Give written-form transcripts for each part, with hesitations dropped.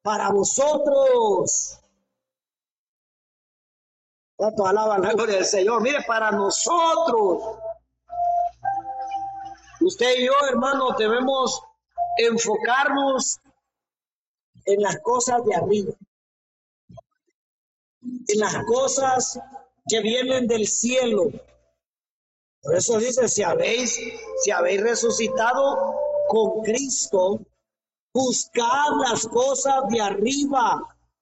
para vosotros. ¿Cuántos alaban la gloria del Señor? Mire, para nosotros. Usted y yo, hermano, debemos enfocarnos en las cosas de arriba, en las cosas que vienen del cielo. Por eso dice, si habéis resucitado con Cristo, buscad las cosas de arriba.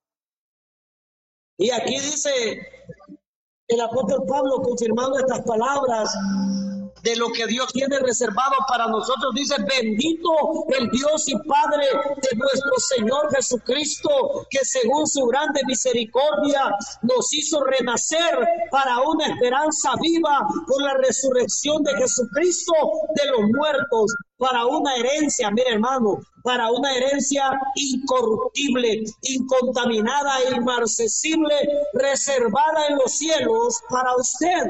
Y aquí dice el apóstol Pablo, confirmando estas palabras de lo que Dios tiene reservado para nosotros, dice: bendito el Dios y Padre de nuestro Señor Jesucristo, que según su grande misericordia nos hizo renacer para una esperanza viva por la resurrección de Jesucristo de los muertos, para una herencia, mire hermano, para una herencia incorruptible, incontaminada e inmarcesible, reservada en los cielos para usted.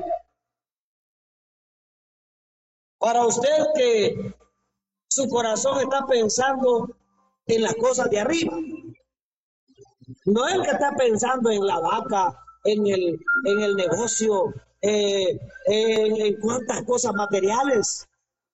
Para usted que su corazón está pensando en las cosas de arriba. No el que está pensando en la vaca, en el negocio, en cuantas cosas materiales.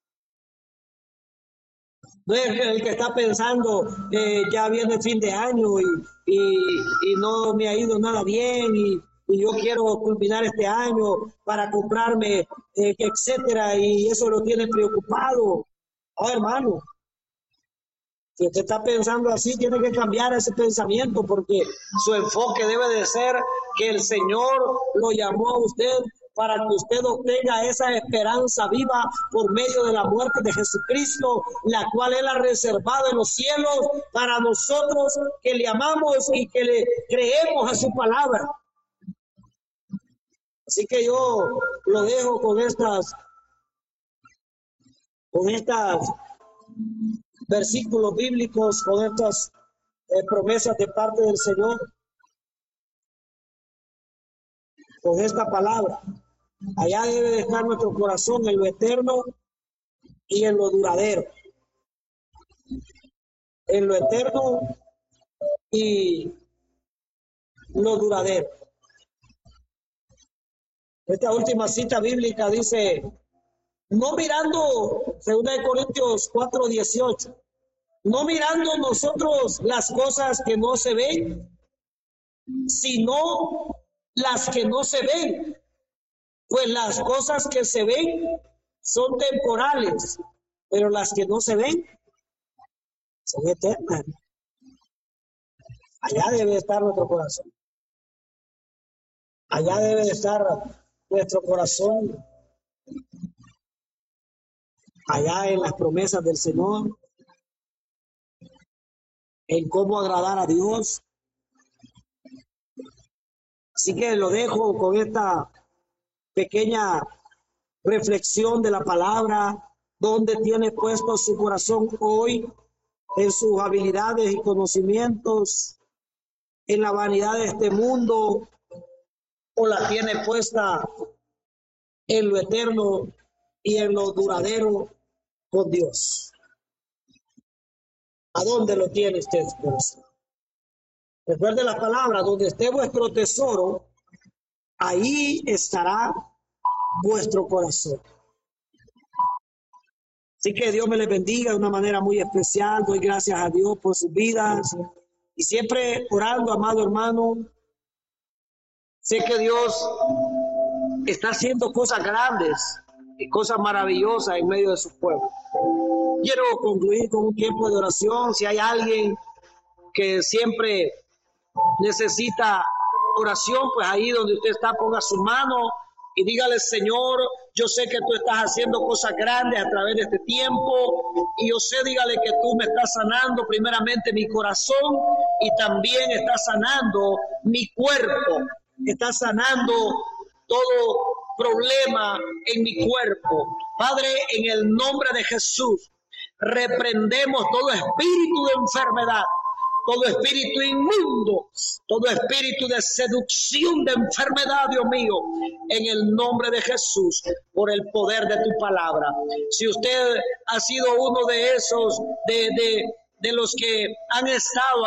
No es el que está pensando, ya viene el fin de año y no me ha ido nada bien y yo quiero culminar este año para comprarme, etcétera, y eso lo tiene preocupado. Oh, hermano, si usted está pensando así, tiene que cambiar ese pensamiento, porque su enfoque debe de ser que el Señor lo llamó a usted para que usted obtenga esa esperanza viva por medio de la muerte de Jesucristo, la cual Él ha reservado en los cielos para nosotros que le amamos y que le creemos a su palabra. Así que yo lo dejo con estos versículos bíblicos, con estas promesas de parte del Señor, con esta palabra. Allá debe de estar nuestro corazón, en lo eterno y en lo duradero. En lo eterno y lo duradero. Esta última cita bíblica dice: no mirando, 2 Corintios 4:18, no mirando nosotros las cosas que no se ven, sino las que no se ven. Pues las cosas que se ven son temporales, pero las que no se ven son eternas. Allá debe estar nuestro corazón. Allá debe estar nuestro corazón. Allá en las promesas del Señor, en cómo agradar a Dios. Así que lo dejo con esta pequeña reflexión de la palabra. ¿Dónde tiene puesto su corazón hoy? ¿En sus habilidades y conocimientos? ¿En la vanidad de este mundo? ¿O la tiene puesta en lo eterno y en lo duradero con Dios? ¿A dónde lo tiene usted su corazón? Recuerde la palabra: donde esté vuestro tesoro, ahí estará vuestro corazón. Así que Dios me les bendiga de una manera muy especial. Doy gracias a Dios por sus vidas y siempre orando, amado hermano. Sé que Dios está haciendo cosas grandes y cosas maravillosas en medio de su pueblo. Quiero concluir con un tiempo de oración. Si hay alguien que siempre necesita oración, pues ahí donde usted está, ponga su mano y dígale: Señor, yo sé que tú estás haciendo cosas grandes a través de este tiempo, y yo sé, dígale, que tú me estás sanando primeramente mi corazón y también estás sanando mi cuerpo, estás sanando todo problema en mi cuerpo. Padre, en el nombre de Jesús, reprendemos todo espíritu de enfermedad, todo espíritu inmundo, todo espíritu de seducción, de enfermedad, Dios mío, en el nombre de Jesús, por el poder de tu palabra. Si usted ha sido uno de esos, de los que han estado